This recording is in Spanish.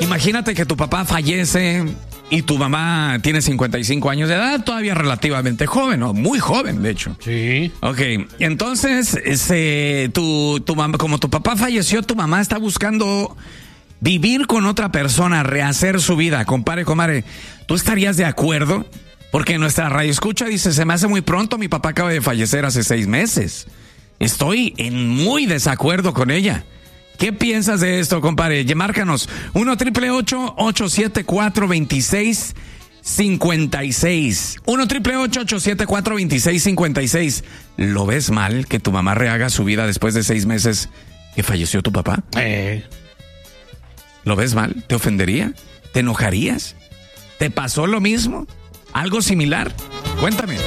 Imagínate que tu papá fallece y tu mamá tiene 55 años de edad, todavía relativamente joven, ¿no? Muy joven, de hecho. Sí. Ok, entonces, tu mamá, como tu papá falleció, tu mamá está buscando vivir con otra persona, rehacer su vida. Compadre, comadre, ¿tú estarías de acuerdo? Porque nuestra radioescucha dice, se me hace muy pronto, mi papá acaba de fallecer hace 6 meses. Estoy en muy desacuerdo con ella. ¿Qué piensas de esto, compadre? Márcanos 1-888-874-2656. 1-888-874-2656. ¿Lo ves mal que tu mamá rehaga su vida después de 6 meses que falleció tu papá? ¿Lo ves mal? ¿Te ofendería? ¿Te enojarías? ¿Te pasó lo mismo? ¿Algo similar? Cuéntame.